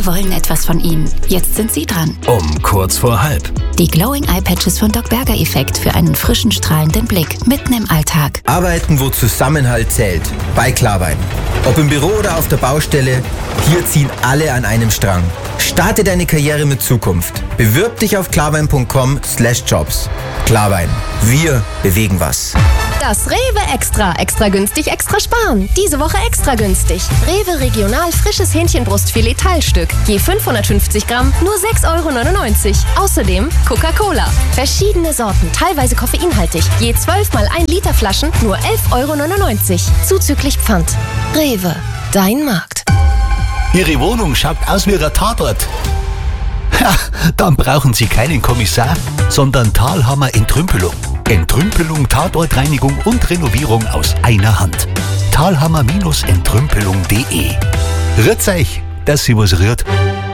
Alle wollen etwas von Ihnen. Jetzt sind Sie dran. Um kurz vor halb. Die Glowing Eye Patches von Doc Berger Effekt für einen frischen, strahlenden Blick mitten im Alltag. Arbeiten, wo Zusammenhalt zählt. Bei Klarwein. Ob im Büro oder auf der Baustelle, hier ziehen alle an einem Strang. Starte deine Karriere mit Zukunft. Bewirb dich auf klarwein.com/jobs. Klarwein. Wir bewegen was. Das Rewe Extra. Extra günstig, extra sparen. Diese Woche extra günstig. Rewe Regional frisches Hähnchenbrustfilet Teilstück. Je 550 Gramm, nur 6,99 €. Außerdem Coca-Cola. Verschiedene Sorten, teilweise koffeinhaltig. Je 12 mal 1 Liter Flaschen, nur 11,99 €. Zuzüglich Pfand. Rewe. Dein Markt. Ihre Wohnung schaut aus wie ein Tatort. Ja, dann brauchen Sie keinen Kommissar, sondern Thalhammer Entrümpelung. Entrümpelung, Tatortreinigung und Renovierung aus einer Hand. Thalhammer-entrümpelung.de. Rührt's euch, dass Sie was rührt.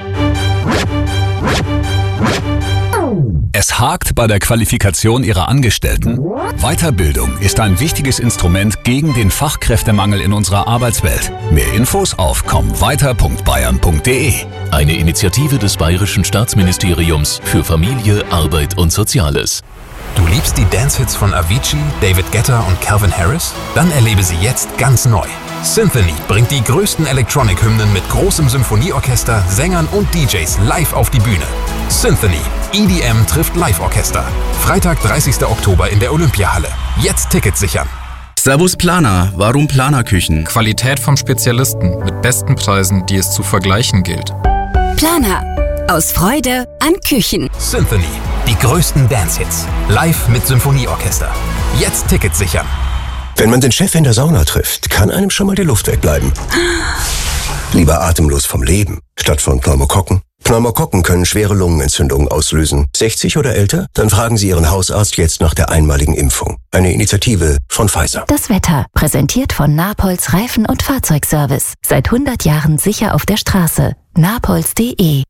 Es hakt bei der Qualifikation Ihrer Angestellten? Weiterbildung ist ein wichtiges Instrument gegen den Fachkräftemangel in unserer Arbeitswelt. Mehr Infos auf kommweiter.bayern.de. Eine Initiative des Bayerischen Staatsministeriums für Familie, Arbeit und Soziales. Du liebst die Dance-Hits von Avicii, David Guetta und Calvin Harris? Dann erlebe sie jetzt ganz neu. Symphony bringt die größten Electronic-Hymnen mit großem Symphonieorchester, Sängern und DJs live auf die Bühne. Symphony. EDM trifft Live-Orchester. Freitag, 30. Oktober in der Olympiahalle. Jetzt Tickets sichern. Servus Planer, warum Planerküchen? Qualität vom Spezialisten mit besten Preisen, die es zu vergleichen gilt. Planer. Aus Freude an Küchen. Symphony. Die größten Dance-Hits. Live mit Symphonieorchester. Jetzt Tickets sichern. Wenn man den Chef in der Sauna trifft, kann einem schon mal die Luft wegbleiben. Lieber atemlos vom Leben, statt von Pneumokokken. Pneumokokken können schwere Lungenentzündungen auslösen. 60 oder älter? Dann fragen Sie Ihren Hausarzt jetzt nach der einmaligen Impfung. Eine Initiative von Pfizer. Das Wetter, präsentiert von Napolz Reifen- und Fahrzeugservice. Seit 100 Jahren sicher auf der Straße. napolz.de.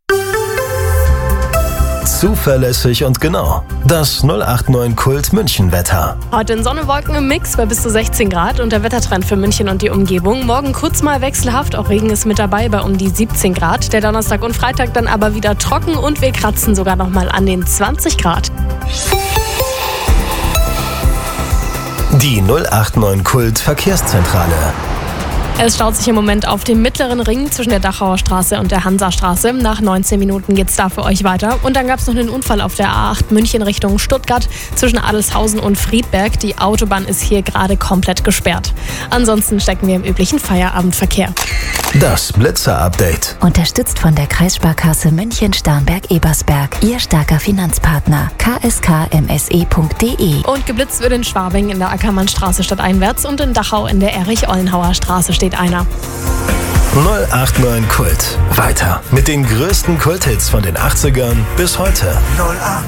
Zuverlässig und genau. Das 089 Kult München Wetter. Heute in Sonne, Wolken im Mix bei bis zu 16 Grad und der Wettertrend für München und die Umgebung. Morgen kurz mal wechselhaft, auch Regen ist mit dabei bei um die 17 Grad. Der Donnerstag und Freitag dann aber wieder trocken und wir kratzen sogar noch mal an den 20 Grad. Die 089 Kult Verkehrszentrale. Es staut sich im Moment auf dem mittleren Ring zwischen der Dachauer Straße und der Hansastraße. Nach 19 Minuten geht's da für euch weiter. Und dann gab es noch einen Unfall auf der A8 München Richtung Stuttgart zwischen Adelshausen und Friedberg. Die Autobahn ist hier gerade komplett gesperrt. Ansonsten stecken wir im üblichen Feierabendverkehr. Das Blitzer-Update. Unterstützt von der Kreissparkasse München-Starnberg-Ebersberg. Ihr starker Finanzpartner. kskmse.de. Und geblitzt wird in Schwabing in der Ackermannstraße stadteinwärts und in Dachau in der Erich-Ollenhauer Straße steht einer. 089 Kult. Weiter mit den größten Kulthits von den 80ern bis heute. 089